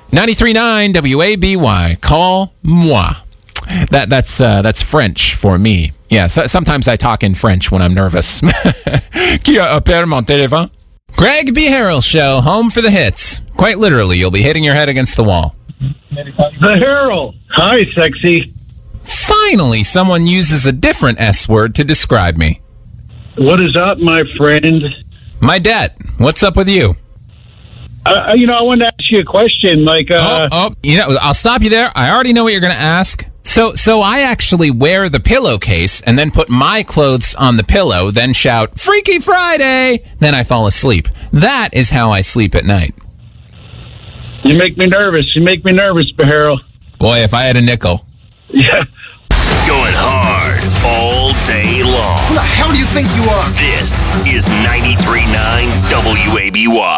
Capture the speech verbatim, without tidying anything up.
ninety-three point nine W A B Y. Call moi. That that's uh, that's French for me. Yeah, so, sometimes I talk in French when I'm nervous. Qui appelle mon téléphone? Greg B. Harrell Show, home for the hits. Quite literally, you'll be hitting your head against the wall. The Harold. Hi, sexy. Finally, someone uses a different S word to describe me. What is up, my friend? My debt. What's up with you? Uh, you know, I wanted to ask you a question. Like, uh, oh, oh, you know, I'll stop you there. I already know what you're going to ask. So, so I actually wear the pillowcase and then put my clothes on the pillow, then shout, Freaky Friday! Then I fall asleep. That is how I sleep at night. You make me nervous. You make me nervous, Harold. Boy, if I had a nickel. Yeah. Going hard all day long. Who the hell do you think you are? This is ninety-three point nine W A B Y.